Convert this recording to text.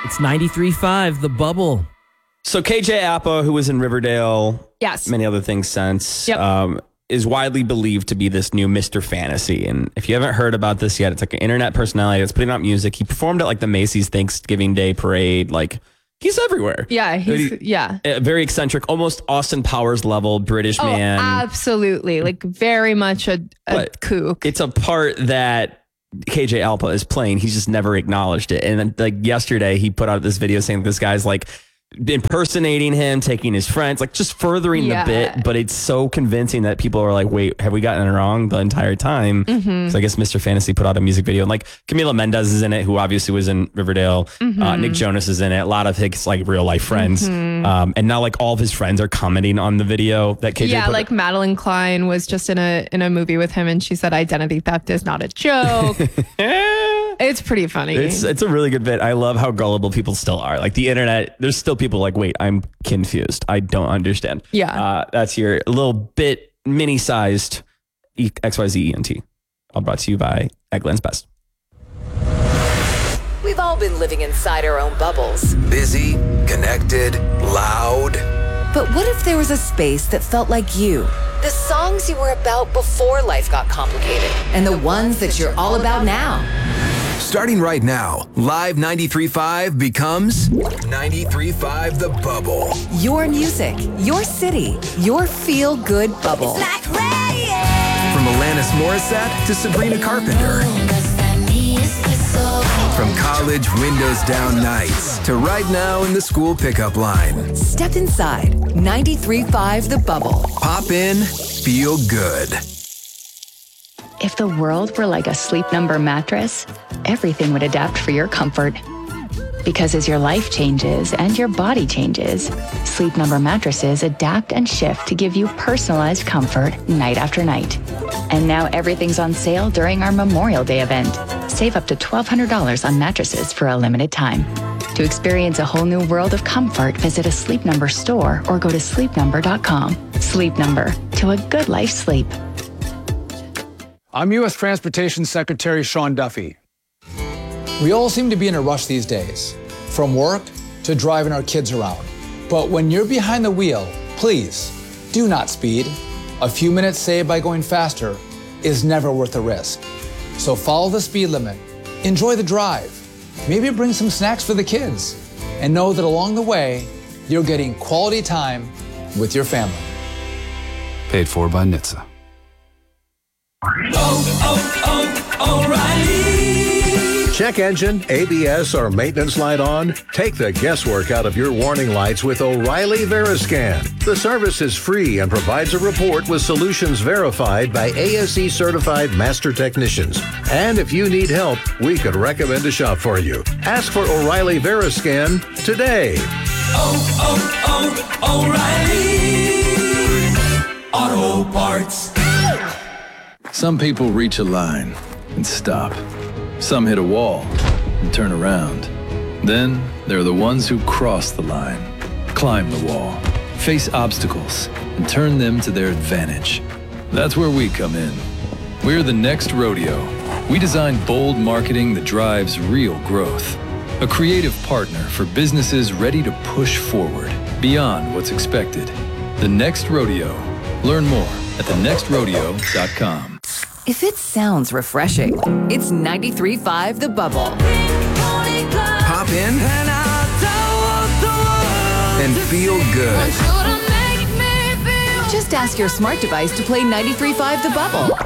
It's 93.5, The Bubble. So KJ Apa, who was in Riverdale, Yes. many other things since, Yep. is widely believed to be this new Mr. Fantasy. And if you haven't heard about this yet, it's like an internet personality that's putting out music. He performed at like the Macy's Thanksgiving Day parade. Like, he's everywhere. Yeah, A very eccentric, almost Austin Powers level British man. Absolutely. Like very much a kook. It's a part that KJ Apa is playing. He's just never acknowledged it. And then, like yesterday, he put out this video saying this guy's like impersonating him, taking his friends, like just furthering the bit. But it's so convincing that people are like, wait, have we gotten it wrong the entire time? So I guess Mr. Fantasy put out a music video, and like Camila Mendes is in it, who obviously was in Riverdale. Nick Jonas is in it. A lot of his like real life friends. And now like all of his friends are commenting on the video that KJ put like Madeline Klein was just in a movie with him, and she said identity theft is not a joke. It's pretty funny. It's a really good bit. I love how gullible people still are. Like the internet, there's still people like, wait, I'm confused. I don't understand. Yeah. That's your little bit mini-sized XYZ ENT. All brought to you by Eggland's Best. We've all been living inside our own bubbles. Busy, connected, loud. But what if there was a space that felt like you? The songs you were about before life got complicated. And the ones that you're all about now. Starting right now, Live 93.5 becomes 93.5 The Bubble. Your music, your city, your feel-good bubble. It's like rain. From Alanis Morissette to Sabrina Carpenter. From college windows down nights to right now in the school pickup line. Step inside 93.5 The Bubble. Pop in, feel good. If the world were like a Sleep Number mattress, everything would adapt for your comfort. Because as your life changes and your body changes, Sleep Number mattresses adapt and shift to give you personalized comfort night after night. And now everything's on sale during our Memorial Day event. Save up to $1,200 on mattresses for a limited time. To experience a whole new world of comfort, visit a Sleep Number store or go to sleepnumber.com. Sleep Number, to a good life sleep. I'm U.S. Transportation Secretary Sean Duffy. We all seem to be in a rush these days, from work to driving our kids around. But when you're behind the wheel, please do not speed. A few minutes saved by going faster is never worth the risk. So follow the speed limit, enjoy the drive, maybe bring some snacks for the kids, and know that along the way, you're getting quality time with your family. Paid for by NHTSA. O'Reilly. Check engine, ABS, or maintenance light on? Take the guesswork out of your warning lights with O'Reilly Veriscan. The service is free and provides a report with solutions verified by ASE certified master technicians. And if you need help, we could recommend a shop for you. Ask for O'Reilly Veriscan today. O'Reilly Auto Parts. Some people reach a line and stop. Some hit a wall and turn around. Then there are the ones who cross the line, climb the wall, face obstacles, and turn them to their advantage. That's where we come in. We're the Next Rodeo. We design bold marketing that drives real growth. A creative partner for businesses ready to push forward beyond what's expected. The Next Rodeo. Learn more at thenextrodeo.com. If it sounds refreshing, it's 93.5 The Bubble. Pop in and feel good. Just ask your smart device to play 93.5 The Bubble.